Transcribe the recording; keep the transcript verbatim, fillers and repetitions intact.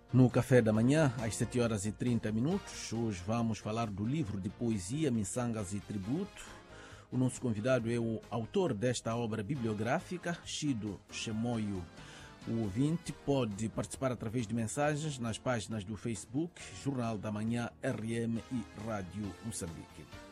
No café da manhã, às sete horas e trinta minutos, hoje vamos falar do livro de poesia Miçangas e Tributo. O nosso convidado é o autor desta obra bibliográfica, Chido Chemoio. O ouvinte pode participar através de mensagens nas páginas do Facebook, Jornal da Manhã R M e Rádio Moçambique.